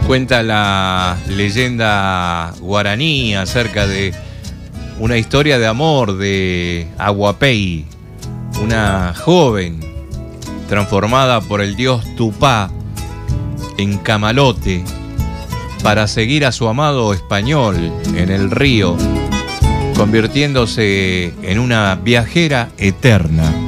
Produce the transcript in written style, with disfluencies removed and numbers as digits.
Cuenta la leyenda guaraní acerca de una historia de amor de Aguapey, una joven transformada por el dios Tupá en camalote para seguir a su amado español en el río, convirtiéndose en una viajera eterna.